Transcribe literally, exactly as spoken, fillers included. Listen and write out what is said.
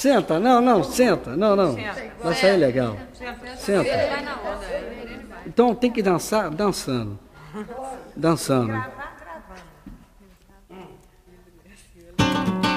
Senta, não, não, senta, não, não. Vai sair legal. Senta. Vai na onda. Então tem que dançar dançando. Dançando.